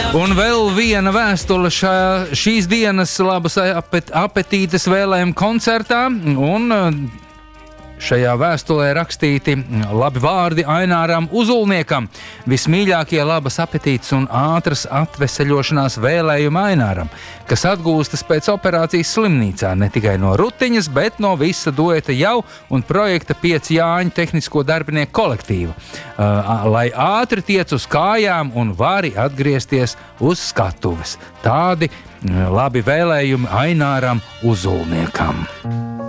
Un vēl viena vēstule šīs dienas labas apetītes vēlējumu koncertā, un šajā vēstulē rakstīti labi vārdi Aināram Uzulniekam. Vismīļākie labas apetītes un ātras atveseļošanās vēlējumi Aināram, kas atgūstas pēc operācijas slimnīcā ne tikai no rutiņas, bet no visa dueta jau un projekta 5 Jāņu tehnisko darbinieku kolektīva, lai ātri tiec uz kājām un vari atgriezties uz skatuves. Tādi labi vēlējumi Aināram Uzulniekam.